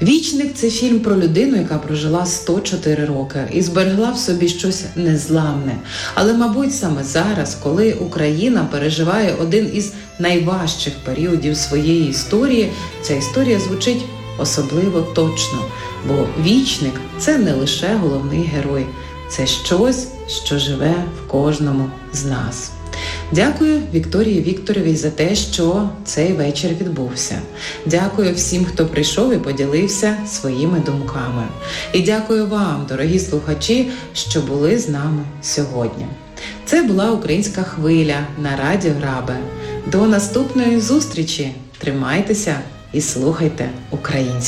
«Вічник» – це фільм про людину, яка прожила 104 роки і зберегла в собі щось незламне. Але, мабуть, саме зараз, коли Україна переживає один із найважчих періодів своєї історії, ця історія звучить особливо точно. Бо «Вічник» – це не лише головний герой, це щось, що живе в кожному з нас. Дякую Вікторії Вікторовій за те, що цей вечір відбувся. Дякую всім, хто прийшов і поділився своїми думками. І дякую вам, дорогі слухачі, що були з нами сьогодні. Це була «Українська хвиля» на Радіо Рабе. До наступної зустрічі! Тримайтеся і слухайте українську.